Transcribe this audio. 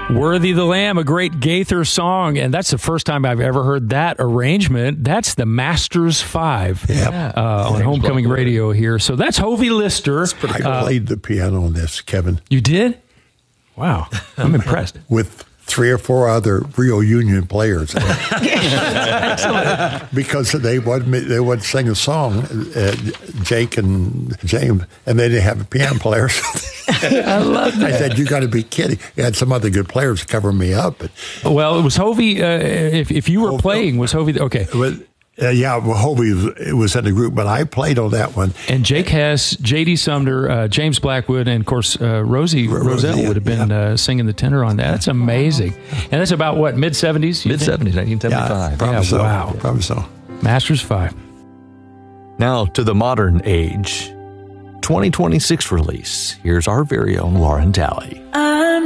Worthy the Lamb, a great Gaither song, and that's the first time I've ever heard that arrangement. That's the Masters 5 on Homecoming Radio here. So that's Hovey Lister. I played the piano on this, Kevin. You did? Wow. I'm impressed. With 3 or 4 other Rio Union players. Because they would sing a song, Jake and James, and they didn't have a piano player. I love that. I said, you got to be kidding. You had some other good players cover me up. But, well, it was Hovey, if you were playing, was Hovey, okay. Hovey was in the group, but I played on that one. And Jake Hess, J.D. Sumner, James Blackwood, and, of course, Roselle would have been singing the tenor on that. That's amazing. And that's about, what, mid-'70s? Mid-'70s, 1975. Probably so. Wow. Probably so. Masters 5. Now to the modern age. 2026 release. Here's our very own Lauren Talley.